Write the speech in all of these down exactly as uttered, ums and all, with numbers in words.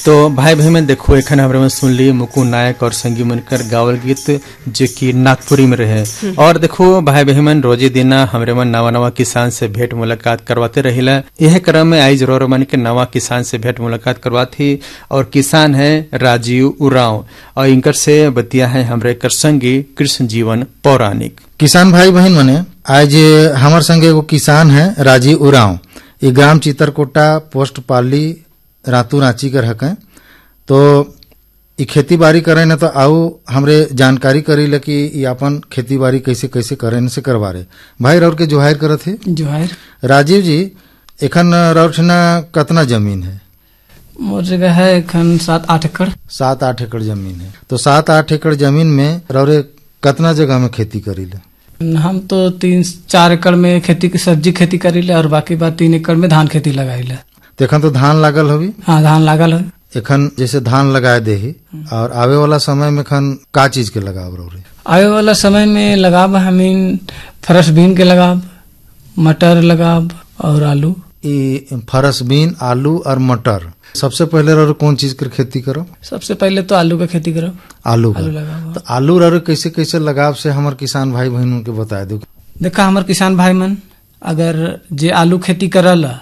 तो भाई भाई में देखो एखन हमरे में सुन ली मुकुंद नायक और संगी मनकर गावल गीत जो कि नागपुरी में रहे। और देखो भाई भाई मन रोजे दिन हमरे मन नवा नवा किसान से भेंट मुलाकात करवाते रहिला। यह क्रम में आई जरूर मन के नवा किसान से भेंट मुलाकात करवाती और किसान है राजीव उरांव और इनकर से बतिया है हमरे कर संगी कृष्ण जीवन पौराणिक। किसान भाई बहन मने आज हमार संगे एगो किसान है राजीव उरांव, ये ग्राम चितरकोटा पोस्ट पाली रातू रांची कर हक। तो ये खेती बाड़ी करे न तो आओ हमरे जानकारी करी ले कि ये अपन खेती बाड़ी कैसे कैसे करे न से करवा रहे। भाई रौर के जोहार करत है। जोहार। राजीव जी एखन रौर ठना कितना जमीन है? मोर जगह है एखन सात आठ एकड़। सात आठ एकड़ जमीन है। तो सात आठ एकड़ जमीन में रौरे कितना जगह में खेती करी ले? हम तो तीन चार एकड़ में खेती की सब्जी खेती करी ले और बाकी बात तीन एकड़ में धान खेती लगाई ले। देखन तो धान लागल होगी। हाँ धान लागल है। एखन जैसे धान लगाए दे ही और आवे वाला समय में खन का चीज के लगाव रहे? आवे वाला समय में लगाब हमीन फरस बीन के लगाब, मटर लगाब और आलू। ये फरस बीन आलू और मटर सबसे पहले रह कौन चीज की खेती करो? सबसे पहले तो आलू का खेती करो। आलू आलू लगाब। तो आलू रह कैसे कैसे लगाव से हमारे किसान भाई बहनों के बता दो। देखा हमारे किसान भाई मन अगर जे आलू खेती करला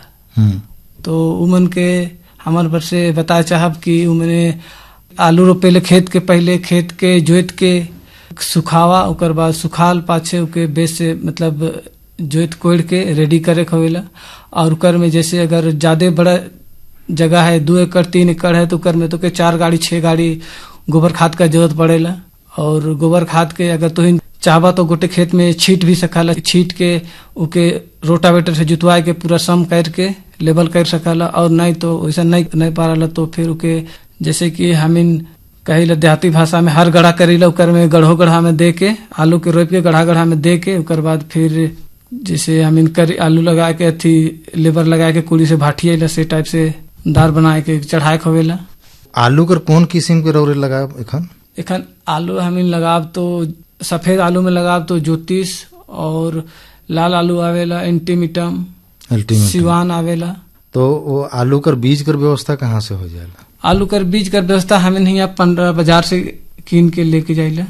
तो उमन के हमारे पर से बताए चाहब कि उमने आलू रोपेले खेत के पहले खेत के जोत के सुखावा ओकर बाद सुखाल पाछे उके बेस से मतलब जोत कोड़ के रेडी करे खोवेला। और उकर में जैसे अगर ज्यादा बड़ा जगह है दो एकड़ तीन एकड़ है तो उकर में तो के चार गाड़ी छह गाड़ी गोबर खाद का जरूरत पड़ेला। और गोबर खाद के अगर तो चाहबा तो गोटे खेत में छीट भी सकाला, छीट के उके रोटावेटर से जुतवाए के पूरा सम करके लेबल कर सकाला। और नहीं तो वैसा नहीं नहीं पारला तो फिर उके जैसे कि हमीन कही देहाती भाषा में हर गढ़ा करीला उकर में गढ़ो गढ़ा में दे के आलू के रोप के गढ़ा गढ़ा में दे के उकर बाद फिर जैसे हमीन कर आलू लगा के अथी लेबर लगा के कुड़ी से भाटिया से टाइप से दार बनाए के चढ़ाए खोवेला। आलू कर कौन किस्म के रौरे लगाब एखन? एखन आलू हमीन लगाब तो सफेद आलू में लगाब तो ज्योतिष और लाल आलू आवेला एंटीमिटम सिवान आवेला। तो वो आलू कर बीज कर व्यवस्था कहाँ से हो जाएगा? आलू कर बीज कर व्यवस्था हमें यहाँ पंद्रह बाजार से कीन के लेके जाइला।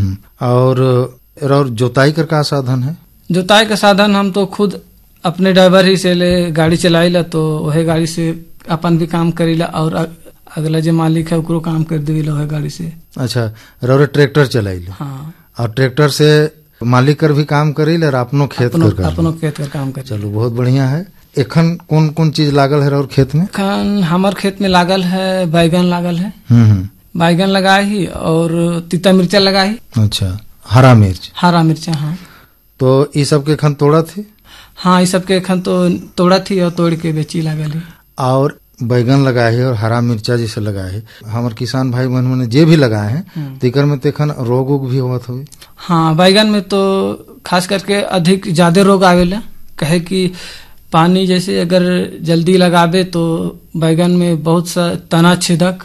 और, और जोताई कर का साधन है? जोताई का साधन हम तो खुद अपने ड्राइवर ही से ले गाड़ी चलाइला तो वही गाड़ी से अपन भी काम करीला और अगला जो मालिक है उकरो काम कर देला वही गाड़ी से। अच्छा रौरे ट्रैक्टर चलाइला? हाँ। और ट्रैक्टर से मालिक कर भी काम करीला और अपनो खेत अपनो, कर अपनो खेत कर काम कर। चलो बहुत बढ़िया है। एखन कौन कौन चीज लागल है रौर खेत में? एखन हमार खेत में लागल है बैगन लागल है। बैगन लगाए ही और तीता मिर्चा लगाए। अच्छा हरा मिर्च? हरा मिर्चा हाँ। तो ये सब के एखन तोड़ा थी? हाँ ये सब के एखन तो तोड़ा थी और तोड़ के बेची लागल है। और बैगन लगाए है और हरा मिर्चा जैसे लगाए है हमारे किसान भाई बहन ने जे भी लगाए हैं तेकर में तेखन रोग वोग भी होत हुई? हाँ बैगन में तो खास करके अधिक ज्यादा रोग आवेला कहे कि पानी जैसे अगर जल्दी लगावे तो बैगन में बहुत सा तना छेदक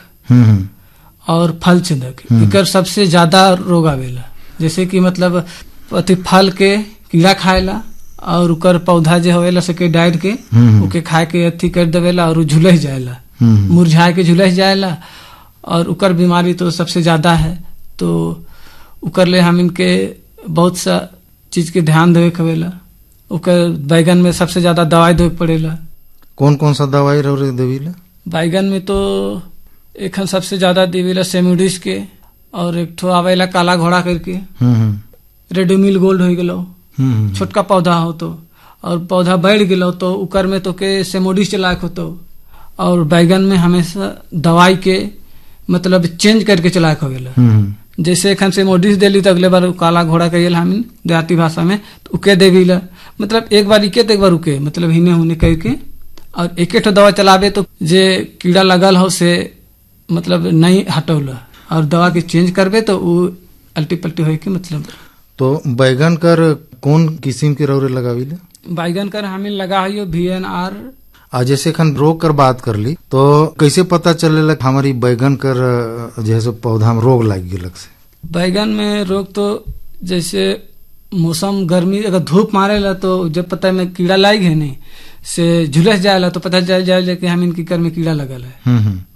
और फल छेदक इकर सबसे ज्यादा रोग आवेला। जैसे कि मतलब अति फल के कीड़ा खाएला और उकर पौधा जो होवेला सके डाइट के उके खाए के अथी कर देवेला और झुलस जाएला, मुरझाए के झुलस जाएला और उकर बीमारी तो सबसे ज्यादा है। तो उकर ले हम इनके बहुत सा चीज के ध्यान देवे कवेला। उकर बैगन में सबसे ज्यादा दवाई देवे पड़ेला। कौन कौन सा दवाई रौरे देवीला? बैगन में तो एक सबसे ज्यादा देवीला सेम्यूडिस के और एक ठो आवेला काला घोड़ा करके रेडोमिल गोल्ड हो गलो छोटका पौधा हो तो और पौधा बढ़ गलो तो उकर में तो के सेमोडिस चलाक हो तो। और बैगन में हमेशा दवाई के मतलब चेंज करके चलाक हो गलो। जैसे एखन सेमोडिस देली तो अगले बार काला घोड़ा कहिएला हम देहाती भाषा में तो उके देवीला मतलब एक बार इके तो एक बार उके मतलब हिने होने कह के और एक एक दवा चलावे तो जे कीड़ा लगल हो से मतलब नहीं हटौला और दवा के चेंज करबे तो वो अल्टी पल्टी हो के मतलब। तो बैगन कर कौन किस्म के रौरे लगावीले? बैगन कर हमें लगा है वी एन आर। आज जैसे खन रोग कर बात कर ली तो कैसे पता चलेला हमारी बैगन कर जैसे पौधा में रोग लग गया? से बैगन में रोग तो जैसे मौसम गर्मी अगर धूप मारेला तो जब पता में कीड़ा लाग है नहीं से झुलस जाएला तो पता चल जाए कि हम इनकी कर में कीड़ा लगल है।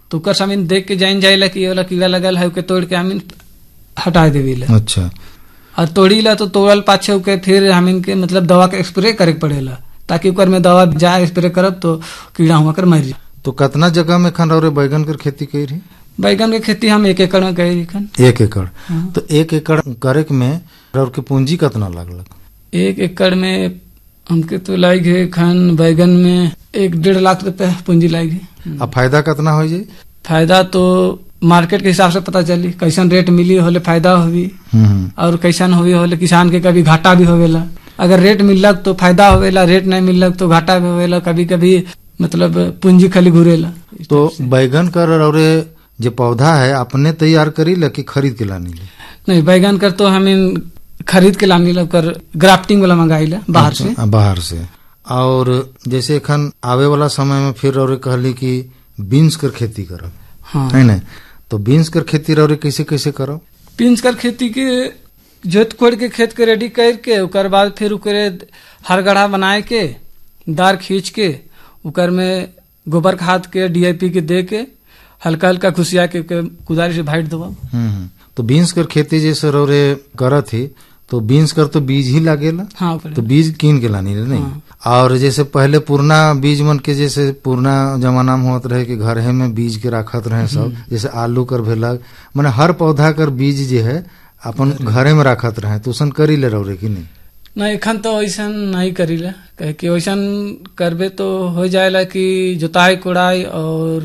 तो ओकर से हमीन देख के जान जाइला कि ये वाला कीड़ा लगल है ओके तोड़ के हमीन हटा देवीला। अच्छा। और तोड़ीला तो तोड़ल पाछे ओके फिर हमीन के मतलब दवा के स्प्रे करे के पड़ेला ताकि ओकर में दवा जाए स्प्रे करब तो कीड़ा हुआ कर मर जाए। तो कितना जगह में खन और बैगन कर खेती करी रही? बैगन के खेती हम एक एकड़ में करी खन। एक एकड़? हाँ। तो एक एकड़ करे में और के पूंजी कितना लगलक? एक एकड़ में हमके तो लाग है खन बैगन में एक डेढ़ लाख रुपए पूंजी लाग है। अब फायदा कितना हो जाये? फायदा तो मार्केट के हिसाब से पता चली कैसन रेट मिली होले फायदा होगी और कैसन हुई होले किसान के कभी घाटा भी होवेला। अगर रेट मिलक तो फायदा होवेला, रेट नहीं मिलक तो घाटा भी होवेला, कभी कभी मतलब पूंजी खाली घुरेला। तो बैगन कर और जो पौधा है अपने तैयार करी ला कि खरीद के लानी ले? नहीं, बैगन कर तो हमें खरीद के लानी ला, कर ग्राफ्टिंग वाला मंगाई ला बाहर से। बाहर से। और जैसे खन आवे वाला समय में फिर और कहली कि बीन्स कर खेती करब, हाँ है ना? तो बीन्स कर खेती और कैसे कैसे करब? बीन्स कर खेती के जोत कोड़ के खेत के रेडी करके ओकर बाद फिर उकरे हर गढ़ा बनाए के दार खींच के उकर में गोबर खाद के डीएपी के दे के हल्का हल्का खुशिया के, के कुदारी से भाइट दबा। तो बीन्स कर खेती जैसे रोरे करत थी तो बीन्स कर तो बीज ही लागेला। हाँ, तो बीज कीन के लानी है नहीं। हाँ। और जैसे पहले पुराना बीज मन के जैसे पुराना जमाना में होत रहे कि घर में बीज के रखत रहे सब, जैसे आलू कर भेलक माने हर पौधा कर बीज जो है अपन घरे में रखत रहे, तो उसन करी ले रहे कि नहीं? नहीं, एखन तो वैसा नहीं करीला, कहे कि वैसा करबे तो हो जाएला कि जुताई कुड़ाई और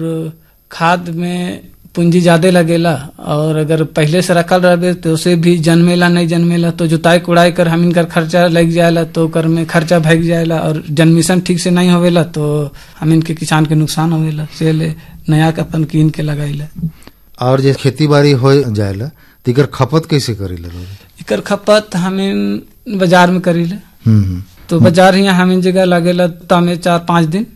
खाद में पूंजी ज्यादा लगेला, और अगर पहले से रखल रहे तो उसे भी जन्मेला नहीं जन्मेला तो जुताई कुड़ाई कर हम इनकर खर्चा लग जाएला तो कर में खर्चा भग जाएला, और जन्मिशन ठीक से नहीं होवेला तो हम इनके किसान के नुकसान होवेला, से ले नया के अपन कीन के लगाईला। और जैसे खेती बाड़ी हो जाएला तो इकर खपत कैसे करीला? इकर खपत हमें बाजार में करीला। तो बाजार ही हमें जगह लगेला तामे चार पाँच दिन,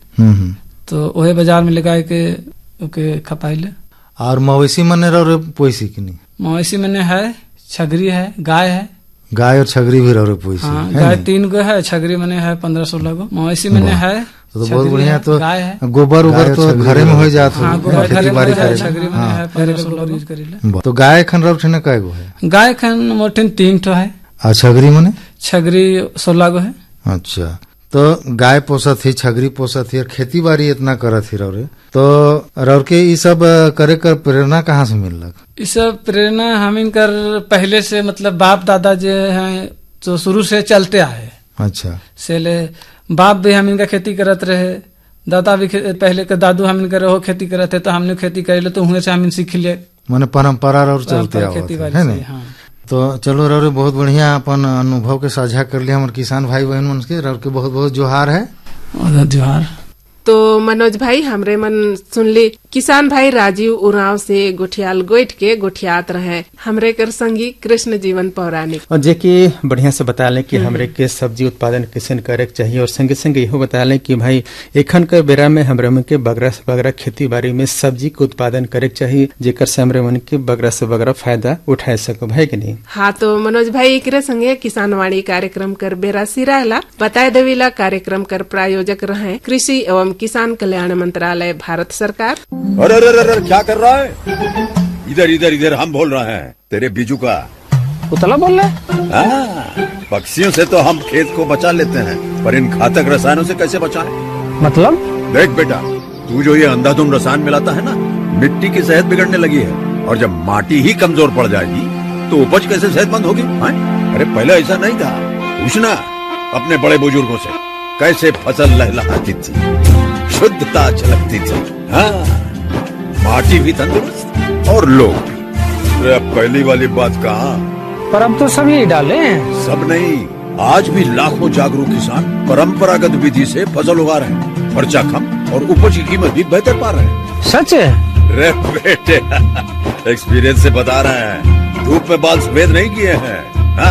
तो वही बाजार में लगाए के ओके खपाइले। और मवेशी मने रहो पोइसी की नहीं? मवेशी मने है, छगरी है, गाय है। गाय और छगरी भी रहो पोइसी? हाँ, गाय तीन गो है, छगरी मने है पंद्रह सोलह गो, मवेशी मने है तो बहुत बढ़िया। तो गाय है, गोबर उबर तो घरे में हो जाता है, खेती बाड़ी करे, छगरी मने है पंद्रह सोलह यूज करीला। तो गाय खन रहो ठने काय गो है? गाय खन मोटिन तीन ठो है। और छगरी मने? छगरी सोलह गो है। अच्छा, तो गाय पोसत थी, छगरी पोसत थी और खेती बाड़ी इतना करत थी रौरे, तो रौर के ये सब करे कर प्रेरणा कहाँ से मिल लग? ये सब प्रेरणा हम इनकर पहले से मतलब बाप दादा जो है तो शुरू से चलते आए। अच्छा। से ले बाप भी हम इनका खेती करत रहे, दादा भी पहले के दादू हम इनका रहो खेती करते थे तो हमने खेती कर ले तो हुए से हम सीख लिए, माने परंपरा और चलते आवत है ना। हाँ। तो चलो रौरे बहुत बढ़िया अपन अनुभव के साझा कर लिया हमारे किसान भाई बहन मन के, रौर के बहुत बहुत जोहार है। जोहार। तो मनोज भाई हमरे मन सुन ली किसान भाई राजीव उरांव से गोठियाल गोइठ के गोठियात रहे हमरे कर संगी कृष्ण जीवन पौराणिक, और जे की बढ़िया से बता लें कि हमरे के सब्जी उत्पादन कैसे करे चाहिए, और संगे संगे यहो बता लें कि भाई एखन के बेरा में हमरे मन के बगरा से बगरा खेती बाड़ी में सब्जी के उत्पादन करे चाहिए, जेकर से हमरे मन के बगरा से बगरा फायदा उठा सको भाई कि नहीं। हाँ, तो मनोज भाई एकरे संगे किसानवाणी कार्यक्रम कर बेरा सिराला बताए देवीला कार्यक्रम कर प्रायोजक रहे कृषि एवं किसान कल्याण मंत्रालय भारत सरकार। अरे अरे अरे क्या कर रहा है? इधर इधर इधर हम बोल रहे हैं तेरे बीजू का। उतला बोल रहे हैं? पक्षियों से तो हम खेत को बचा लेते हैं, पर इन घातक रसायनों से कैसे बचाएं? मतलब? देख बेटा, तू जो ये अंधाधुंध रसायन मिलाता है ना, मिट्टी की सेहत बिगड़ने लगी है, और जब माटी ही कमजोर पड़ जाएगी तो उपज कैसे सेहतमंद होगी? अरे पहले ऐसा नहीं था, पूछना अपने बड़े बुजुर्गों से कैसे फसल लहलहाती थी, शुद्धता झलकती थी। हाँ, माटी भी तंदुरुस्त और लोग भी। अब पहली वाली बात कहाँ? पर अब तो सभी डाले हैं। सब नहीं, आज भी लाखों जागरूक किसान परंपरागत विधि से फसल उगा रहे हैं, खर्चा कम और उपज की कीमत भी बेहतर पा रहे हैं। सच है? रे बेटे, एक्सपीरियंस से बता रहे हैं, धूप में बाल सफेद नहीं किए हैं।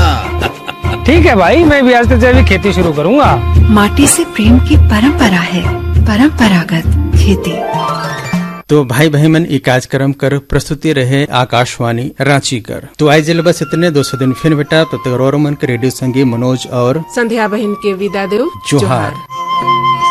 हाँ। ठीक है भाई, मैं भी आज से जैविक खेती शुरू करूँगा। माटी से प्रेम की परंपरा है, परंपरागत खेती। तो भाई बहन मन ई कार्यक्रम कर प्रस्तुति रहे आकाशवाणी रांची कर। तो आई जल बस इतने दो सौ दिन फिर बेटा, तो मन के रेडियो संगी मनोज और संध्या बहन के विदा देव। जोहार।